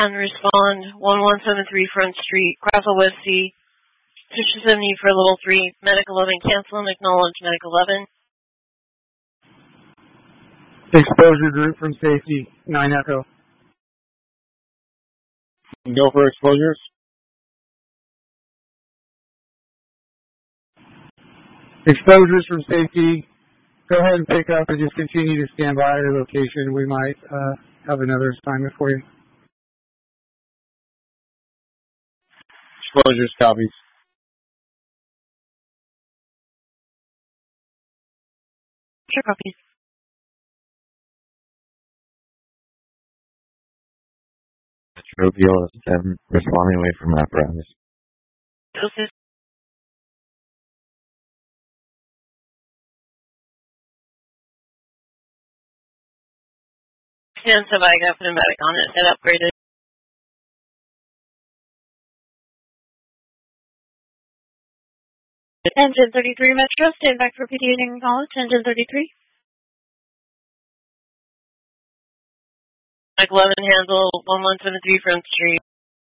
And respond 1173 Front Street, Crossville West C. 270 for level 3, Medic 11 cancel and acknowledge Medic 11. Exposure group from safety, 9 Echo. Go for exposures. Exposures from safety. Go ahead and pick up and just continue to stand by at your location. We might have another assignment for you. Exposures, copies. Sure, copies. Rubio 7, responding away from apparatus. Okay. Stand so I got put a medic on it and upgraded. Engine 33 Metro, stand back for PD and acknowledge. Engine 33. Mike 11 handle 1173 Front Street.